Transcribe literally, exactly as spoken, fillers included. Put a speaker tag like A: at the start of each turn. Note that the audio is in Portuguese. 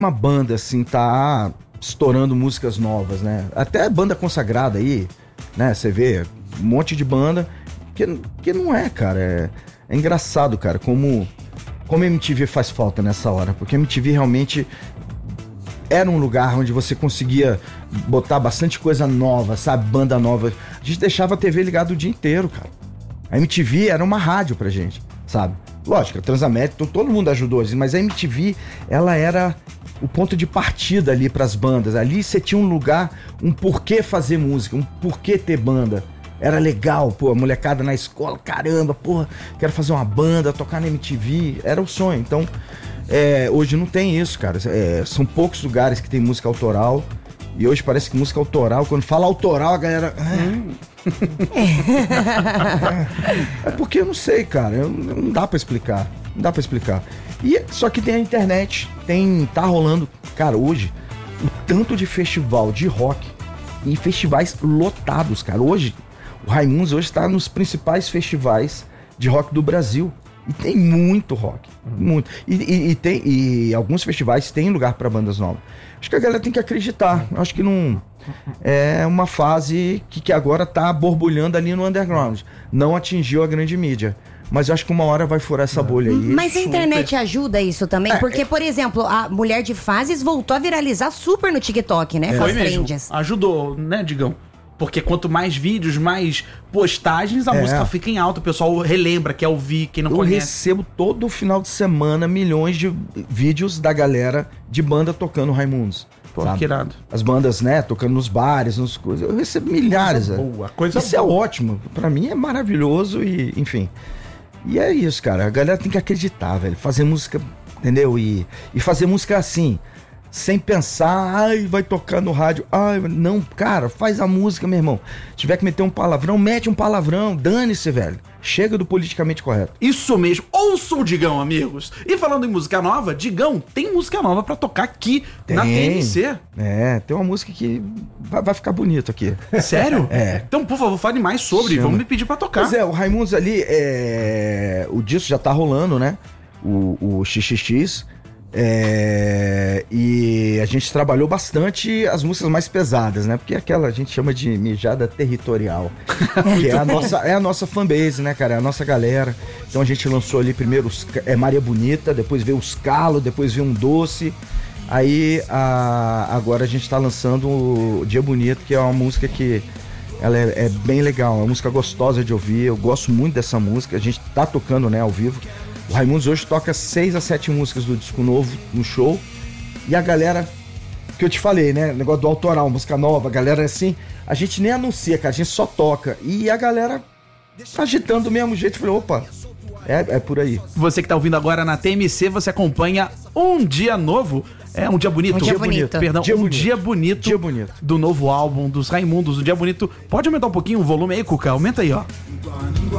A: uma banda assim tá estourando músicas novas, né? Até banda consagrada aí, né? Você vê um monte de banda que, que não é, cara. É, é engraçado, cara, como, como a M T V faz falta nessa hora. Porque a M T V realmente era um lugar onde você conseguia botar bastante coisa nova, sabe? Banda nova. A gente deixava a T V ligada o dia inteiro, cara. A M T V era uma rádio pra gente, sabe? Lógico, a Transamérica, todo mundo ajudou, mas a M T V, ela era o ponto de partida ali pras bandas. Ali você tinha um lugar, um porquê fazer música, um porquê ter banda. Era legal, pô, a molecada na escola, caramba, porra, quero fazer uma banda, tocar na M T V, era o sonho. Então, é, hoje não tem isso, cara. É, são poucos lugares que tem música autoral. E hoje parece que música autoral, quando fala autoral, a galera... Hum. É porque eu não sei, cara. Eu, não dá pra explicar. Não dá pra explicar. E, só que tem a internet. Tem, tá rolando... Cara, hoje, o tanto de festival de rock em festivais lotados, cara. Hoje, o Raimundos hoje tá nos principais festivais de rock do Brasil. E tem muito rock. Muito. E, e, e, tem, e alguns festivais têm lugar pra bandas novas. Acho que a galera tem que acreditar. Acho que não... É uma fase que, que agora tá borbulhando ali no underground. Não atingiu a grande mídia. Mas eu acho que uma hora vai furar essa bolha aí.
B: Mas a internet ajuda isso também? Porque, por exemplo, a Mulher de Fases voltou a viralizar super no TikTok, né?
C: É.
B: Com as
C: Foi mesmo.
B: trends.
C: Ajudou, né, Digão? Porque quanto mais vídeos, mais postagens, a
A: É.
C: música fica em alta. O pessoal relembra, quer ouvir, quem não
A: Eu
C: conhece.
A: recebo todo final de semana milhões de vídeos da galera de banda tocando Raimundos.
C: Pô,
A: sabe?
C: que irado.
A: As bandas, né, tocando nos bares, nos coisas. Eu recebo milhares.
C: Coisa
A: é.
C: boa, coisa
A: Isso
C: boa.
A: é ótimo. Pra mim é maravilhoso e, enfim. E é isso, cara. A galera tem que acreditar, velho. Fazer música, entendeu? E, e fazer música assim, sem pensar, ai, vai tocar no rádio. Ai, não, cara, faz a música, meu irmão. Se tiver que meter um palavrão, mete um palavrão. Dane-se, velho. Chega do politicamente correto.
C: Isso mesmo. Ouça o Digão, amigos. E falando em música nova, Digão, tem música nova pra tocar aqui na T M C.
A: É, tem uma música que vai, vai ficar bonito aqui.
C: Sério?
A: É.
C: Então, por favor, fale mais sobre.
A: Chama.
C: Vamos me pedir pra tocar.
A: Pois é, o Raimundos ali, é... o disco já tá rolando, né? O, o X X X. É... E a gente trabalhou bastante as músicas mais pesadas, né? Porque aquela a gente chama de mijada territorial. Que é a, nossa, é a nossa fanbase, né, cara? É a nossa galera. Então a gente lançou ali primeiro os, é Maria Bonita, depois veio os Calo, depois veio um Doce. Aí a, agora a gente tá lançando o Dia Bonito, que é uma música que ela é, é bem legal, é uma música gostosa de ouvir. Eu gosto muito dessa música, a gente tá tocando, né, ao vivo. O Raimundos hoje toca seis a sete músicas do disco novo no show. E a galera, que eu te falei, né? Negócio do autoral, música nova, a galera assim, a gente nem anuncia, cara, a gente só toca. E a galera tá agitando do mesmo jeito. Eu falei, opa, é, é por aí.
C: Você que tá ouvindo agora na T M C, você acompanha Um Dia Novo. É um dia bonito.
B: Um dia bonito.
C: Perdão,
A: Dia
C: um
A: bonito.
C: dia bonito.
A: Dia bonito.
C: Do novo álbum dos Raimundos, Um Dia Bonito. Pode aumentar um pouquinho o volume aí, Cuca? Aumenta aí, ó.